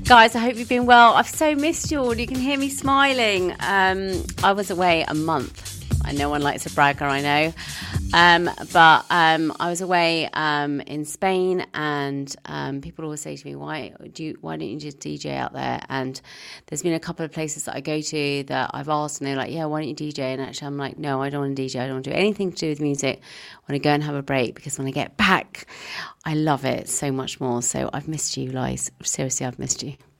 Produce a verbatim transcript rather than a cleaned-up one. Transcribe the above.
Guys, I hope you've been well. I've so missed you all. You can hear me smiling. Um, I was away a month. No one likes a bragger, I know. Um, but um, I was away um, in Spain, and um, people always say to me, why do you, why don't you just D J out there? And there's been a couple of places that I go to that I've asked, and they're like, yeah, why don't you D J? And actually I'm like, no, I don't want to D J. I don't want to do anything to do with music. I want to go and have a break, because when I get back, I love it so much more. So I've missed you, guys. Seriously, I've missed you.